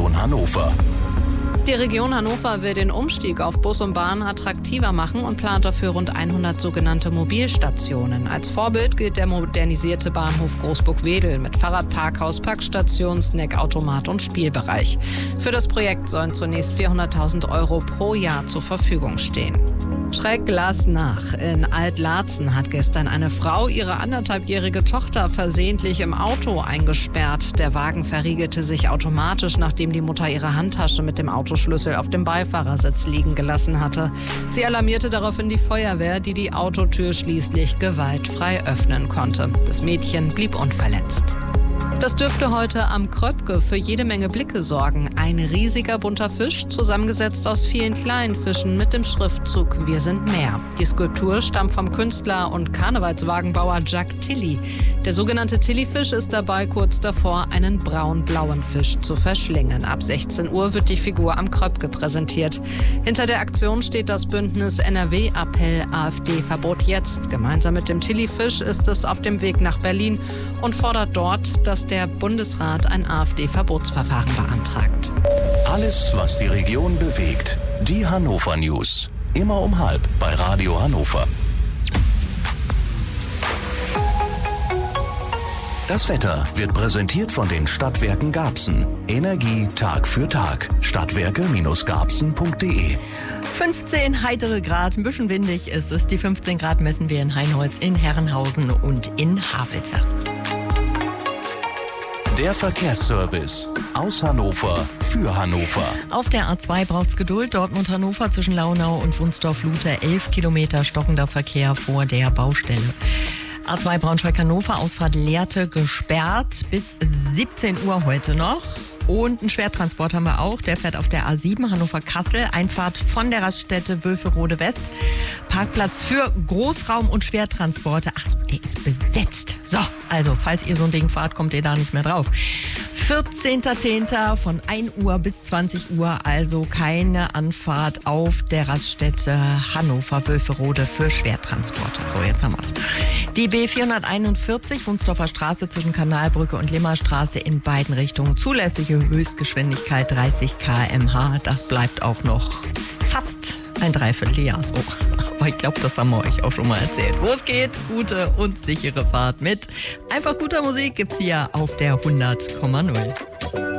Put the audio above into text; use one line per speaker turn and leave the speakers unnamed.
Region Hannover.
Die Region Hannover will den Umstieg auf Bus und Bahn attraktiver machen und plant dafür rund 100 sogenannte Mobilstationen. Als Vorbild gilt der modernisierte Bahnhof Großburg-Wedel mit Fahrradparkhaus, Packstation, Snackautomat und Spielbereich. Für das Projekt sollen zunächst 400.000 € pro Jahr zur Verfügung stehen. Schreck las nach. In Alt-Laatzen hat gestern eine Frau ihre 1,5-jährige Tochter versehentlich im Auto eingesperrt. Der Wagen verriegelte sich automatisch, nachdem die Mutter ihre Handtasche mit dem Autoschlüssel auf dem Beifahrersitz liegen gelassen hatte. Sie alarmierte daraufhin die Feuerwehr, die die Autotür schließlich gewaltfrei öffnen konnte. Das Mädchen blieb unverletzt. Das dürfte heute am Kröpke für jede Menge Blicke sorgen. Ein riesiger bunter Fisch, zusammengesetzt aus vielen kleinen Fischen mit dem Schriftzug "Wir sind mehr". Die Skulptur stammt vom Künstler und Karnevalswagenbauer Jack Tilly. Der sogenannte Tilly-Fisch ist dabei kurz davor, einen braun-blauen Fisch zu verschlingen. Ab 16 Uhr wird die Figur am Kröpke präsentiert. Hinter der Aktion steht das Bündnis NRW-Appell AfD-Verbot jetzt. Gemeinsam mit dem Tilly-Fisch ist es auf dem Weg nach Berlin und fordert dort, dass der Bundesrat ein AfD-Verbotsverfahren beantragt.
Alles, was die Region bewegt. Die Hannover News. Immer um 12:30 bei Radio Hannover. Das Wetter wird präsentiert von den Stadtwerken Garbsen. Energie Tag für Tag. Stadtwerke-garbsen.de.
15 heitere Grad, ein bisschen windig ist es. Die 15 Grad messen wir in Heinholz, in Herrenhausen und in Havelse.
Der Verkehrsservice aus Hannover für Hannover.
Auf der A2 braucht's Geduld. Dortmund-Hannover zwischen Launau und Wunsdorf-Luther 11 Kilometer stockender Verkehr vor der Baustelle. A2 Braunschweig-Hannover, Ausfahrt Lehrte gesperrt bis 17 Uhr heute noch. Und einen Schwertransport haben wir auch. Der fährt auf der A7 Hannover-Kassel. Einfahrt von der Raststätte Wülferode West. Parkplatz für Großraum- und Schwertransporte. Ach so, der ist besetzt. So, also falls ihr so ein Ding fahrt, kommt ihr da nicht mehr drauf. 14.10. von 1 Uhr bis 20 Uhr. Also keine Anfahrt auf der Raststätte Hannover-Wülferode für Schwertransporte. So, jetzt haben wir's. Die B441 Wunsdorfer Straße zwischen Kanalbrücke und Limmerstraße in beiden Richtungen. Zulässige Höchstgeschwindigkeit 30 km/h. Das bleibt auch noch fast ein Dreivierteljahr so. Aber ich glaube, das haben wir euch auch schon mal erzählt. Wo es geht, gute und sichere Fahrt mit einfach guter Musik gibt's hier auf der 100,0.